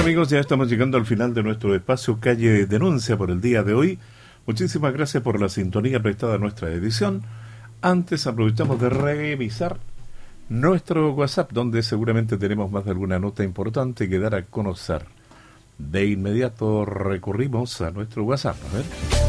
amigos, ya estamos llegando al final de nuestro espacio Calle Denuncia por el día de hoy. Muchísimas gracias por la sintonía prestada a nuestra edición. Antes aprovechamos de revisar nuestro WhatsApp, donde seguramente tenemos más de alguna nota importante que dar a conocer. De inmediato recurrimos a nuestro WhatsApp. A ver.